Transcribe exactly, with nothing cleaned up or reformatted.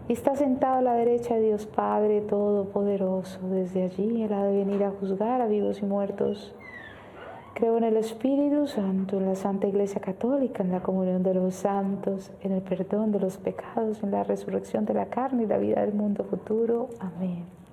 y está sentado a la derecha de Dios Padre Todopoderoso. Desde allí Él ha de venir a juzgar a vivos y muertos. Creo en el Espíritu Santo, en la Santa Iglesia Católica, en la comunión de los santos, en el perdón de los pecados, en la resurrección de la carne y la vida del mundo futuro. Amén.